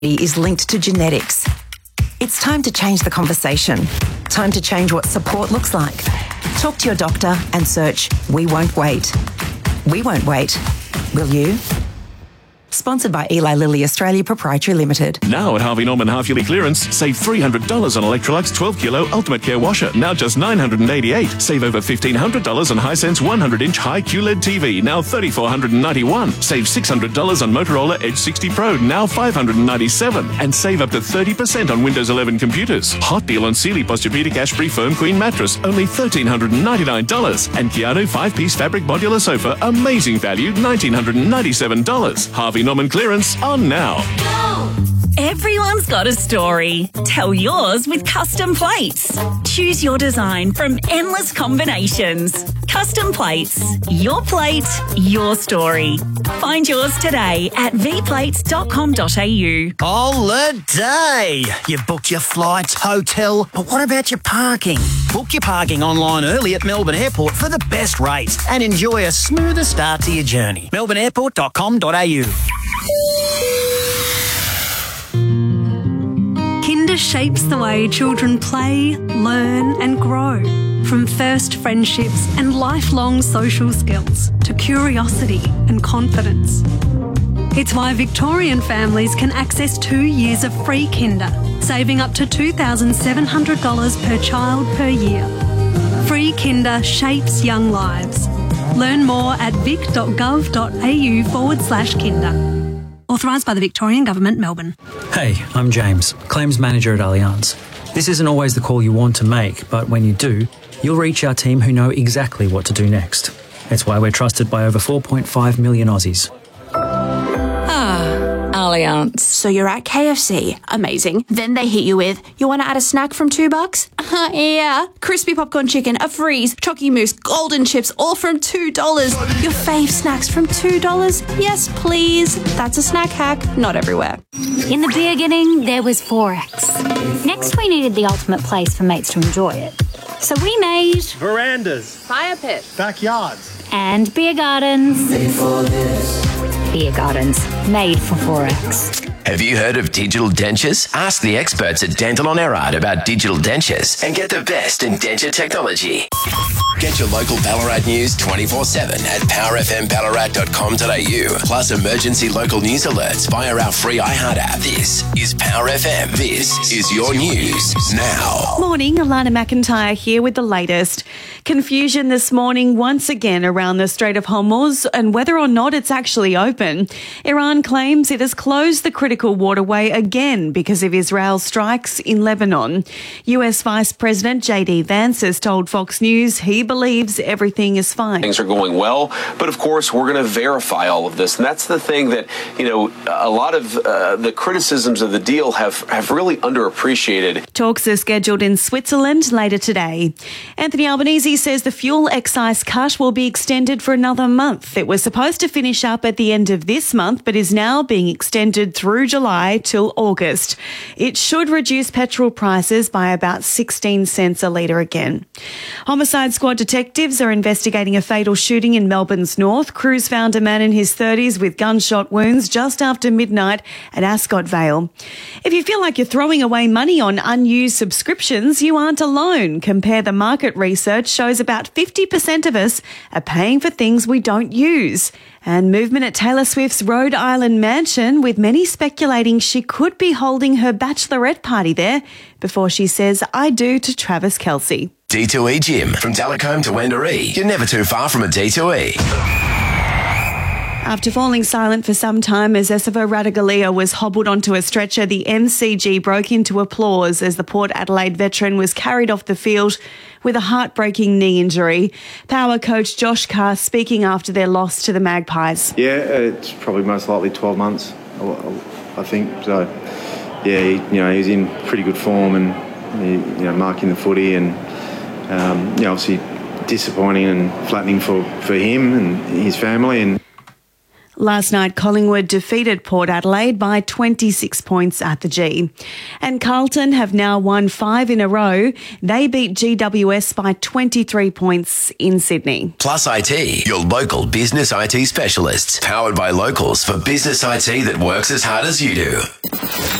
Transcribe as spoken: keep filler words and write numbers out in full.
is linked to genetics. It's time to change the conversation. Time to change what support looks like. Talk to your doctor and search We Won't Wait. We won't wait. Will you? Sponsored by Eli Lilly Australia Proprietary Limited. Now at Harvey Norman half-yearly clearance, save three hundred dollars on Electrolux twelve kilo Ultimate Care Washer, now just nine hundred eighty-eight dollars. Save over fifteen hundred dollars on Hisense one hundred inch high Q L E D T V, now three thousand four hundred ninety-one dollars. Save six hundred dollars on Motorola Edge sixty Pro, now five hundred ninety-seven dollars. And save up to thirty percent on Windows eleven computers. Hot deal on Sealy Posturepedic Ash-Free Firm Queen Mattress, only one thousand three hundred ninety-nine dollars. And Keanu five-piece fabric modular sofa, amazing value, one thousand nine hundred ninety-seven dollars. Harvey Norman clearance on now. Everyone's got a story. Tell yours with Custom Plates. Choose your design from endless combinations. Custom Plates. Your plate, your story. Find yours today at v plates dot com dot a u. Holiday! You've booked your flights, hotel, but what about your parking? Book your parking online early at Melbourne Airport for the best rates and enjoy a smoother start to your journey. melbourne airport dot com dot a u. Kinder shapes the way children play, learn and grow. From first friendships and lifelong social skills to curiosity and confidence. It's why Victorian families can access two years of free Kinder, saving up to two thousand seven hundred dollars per child per year. Free Kinder shapes young lives. Learn more at vic dot gov dot a u forward slash kinder. Authorised by the Victorian Government, Melbourne. Hey, I'm James, Claims Manager at Allianz. This isn't always the call you want to make, but when you do, you'll reach our team who know exactly what to do next. It's why we're trusted by over four point five million Aussies. Ah, Allianz. So you're at K F C. Amazing. Then they hit you with, you want to add a snack from two bucks? Uh, yeah. Crispy popcorn chicken, a freeze, Chocky Mousse, golden chips, all from two dollars. Your fave snacks from two dollars? Yes, please. That's a snack hack. Not everywhere. In the beginning, there was Forex. Next, we needed the ultimate place for mates to enjoy it. So we made... verandas, fire pits, backyards, and beer gardens. Made for this. Beer gardens, made for Forex. Have you heard of digital dentures? Ask the experts at Dental on Erard about digital dentures and get the best in denture technology. Get your local Ballarat news twenty-four seven at power f m ballarat dot com dot a u. Plus emergency local news alerts via our free iHeart app. This is Power F M. This is your news now. Morning, Alana McIntyre here with the latest. Confusion this morning once again around the Strait of Hormuz and whether or not it's actually open. Iran claims it has closed the critical waterway again because of Israel's strikes in Lebanon. U S Vice President J D Vance has told Fox News he believes everything is fine. Things are going well, but of course we're going to verify all of this. And that's the thing that, you know, a lot of uh, the criticisms of the deal have, have really underappreciated. Talks are scheduled in Switzerland later today. Anthony Albanese says the fuel excise cut will be extended for another month. It was supposed to finish up at the end of this month, but is now being extended through July till August. It should reduce petrol prices by about sixteen cents a litre again. Homicide Squad detectives are investigating a fatal shooting in Melbourne's north. Crews found a man in his thirties with gunshot wounds just after midnight at Ascot Vale. If you feel like you're throwing away money on unused subscriptions, you aren't alone. Compare the Market research shows about fifty percent of us are paying for things we don't use. And movement at Taylor Swift's Rhode Island mansion, with many speculating she could be holding her bachelorette party there before she says I do to Travis Kelce. D two E Gym. From Delacombe to Wendouree. You're never too far from a D two E. After falling silent for some time as Esavo Ratugolea was hobbled onto a stretcher, the M C G broke into applause as the Port Adelaide veteran was carried off the field with a heartbreaking knee injury. Power coach Josh Carr speaking after their loss to the Magpies. Yeah, it's probably most likely twelve months, I think. So, yeah, he, you know, he's in pretty good form and, he, you know, marking the footy and, um, you know, obviously disappointing and flattening for, for him and his family. And Last night, Collingwood defeated Port Adelaide by twenty-six points at the G. And Carlton have now won five in a row. They beat G W S by twenty-three points in Sydney. Plus I T, your local business I T specialists. Powered by Locals for business I T that works as hard as you do.